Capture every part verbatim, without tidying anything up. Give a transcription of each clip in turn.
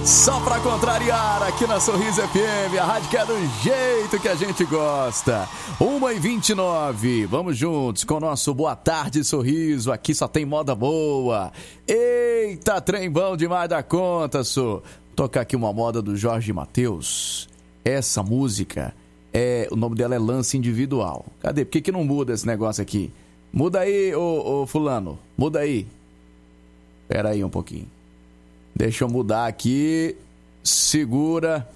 Só pra contrariar aqui na Sorriso F M, a rádio que é do jeito que a gente gosta. uma e vinte e nove, vamos juntos com o nosso Boa Tarde Sorriso. Aqui só tem moda boa. Eita, trem bom demais da conta, só. Vou tocar aqui uma moda do Jorge Mateus. Essa música, é, o nome dela é Lance Individual. Cadê? Por que que não muda esse negócio aqui? Muda aí, ô, ô fulano, muda aí. Pera aí um pouquinho. Deixa eu mudar aqui. Segura.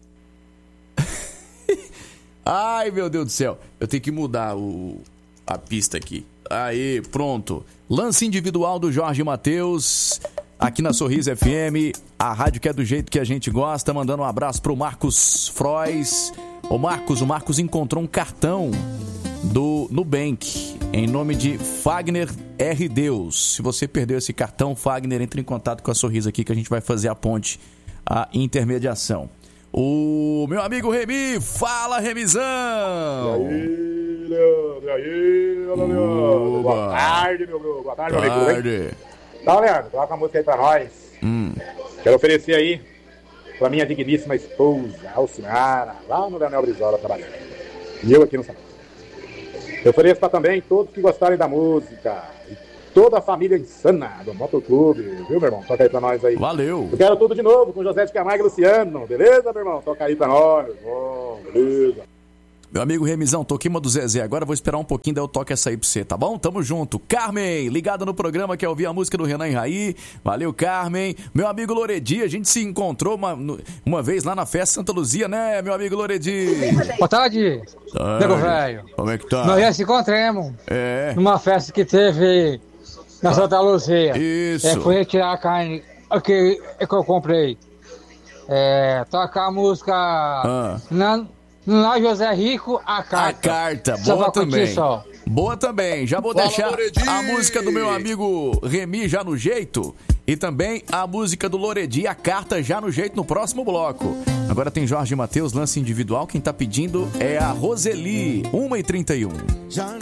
Ai, meu Deus do céu. Eu tenho que mudar o, a pista aqui. Aí, pronto. Lance Individual do Jorge Mateus. Aqui na Sorriso F M. A rádio que é do jeito que a gente gosta. Mandando um abraço pro Marcos Frois. Ô Marcos, o Marcos encontrou um cartão do Nubank em nome de Fagner R. Deus. Se você perdeu esse cartão, Fagner, entre em contato com a Sorriso aqui que a gente vai fazer a ponte, a intermediação. O meu amigo Remi, fala Remizão! E aí, Leandro? E aí, Leandro? Boa tarde, meu Bruno. Boa tarde, meu amigo. Tarde. Tá, Leandro, coloca a música aí pra nós. Hum. Quero oferecer aí pra minha digníssima esposa, Alcinara, lá no Leonel Brizola trabalhando. E eu aqui no salão. Eu ofereço para também todos que gostarem da música e toda a família insana do Motoclube, viu, meu irmão? Toca aí pra nós aí. Valeu. Eu quero tudo de novo com José de Camargo e Luciano, beleza, meu irmão? Toca aí pra nós, meu irmão, beleza. Meu amigo Remizão, toquei uma do Zezé. Agora eu vou esperar um pouquinho, daí eu toco essa aí pra você, tá bom? Tamo junto. Carmen, ligada no programa, quer ouvir a música do Renan e Raí. Valeu, Carmen. Meu amigo Loredi, a gente se encontrou uma, uma vez lá na festa Santa Luzia, né, meu amigo Loredi? Boa tarde, nego velho. Como é que tá? Nós já se encontramos É. numa festa que teve na Santa Luzia. Isso. É, fui retirar a carne que, que eu comprei. É, tocar a música... Ah. Na, na José Rico, a carta. A carta, Só boa pra curtir também. só. Boa também. Já vou Fala, deixar Loredi. a música do meu amigo Remi já no jeito e também a música do Loredi, a carta já no jeito no próximo bloco. Agora tem Jorge Mateus, Lance Individual. Quem tá pedindo é a Roseli, uma e trinta e um.